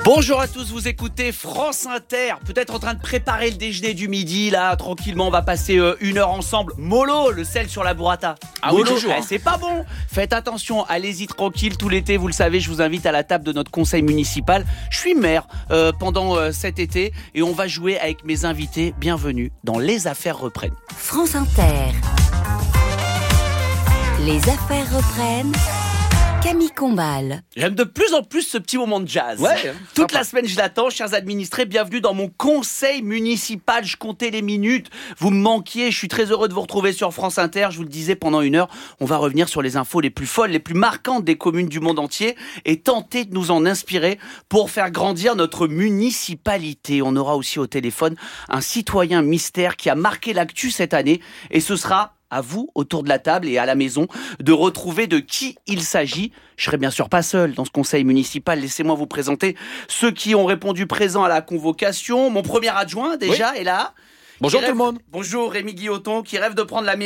Bonjour à tous, vous écoutez France Inter, peut-être en train de préparer le déjeuner du midi, là, tranquillement, on va passer une heure ensemble. Mollo, le sel sur la burrata. Ah Mollo, oui, toujours. c'est pas bon. Faites attention, allez-y tranquille, tout l'été, vous le savez, je vous invite à la table de notre conseil municipal. Je suis maire pendant cet été et on va jouer avec mes invités. Bienvenue dans Les Affaires reprennent. France Inter. Les affaires reprennent. Camille Combal. J'aime de plus en plus ce petit moment de jazz. Ouais, Toute sympa. la semaine, je l'attends. Chers administrés, bienvenue dans mon conseil municipal. Je comptais les minutes. Vous me manquiez. Je suis très heureux de vous retrouver sur France Inter. Je vous le disais, pendant une heure, on va revenir sur les infos les plus folles, les plus marquantes des communes du monde entier et tenter de nous en inspirer pour faire grandir notre municipalité. On aura aussi au téléphone un citoyen mystère qui a marqué l'actu cette année et ce sera à vous, autour de la table et à la maison, de retrouver de qui il s'agit. Je serai bien sûr pas seul dans ce conseil municipal. Laissez-moi vous présenter ceux qui ont répondu présent à la convocation. Mon premier adjoint, déjà, est là. Bonjour Qui tout le rêve- monde. Bonjour Rémi Guilloton, qui rêve de prendre la mairie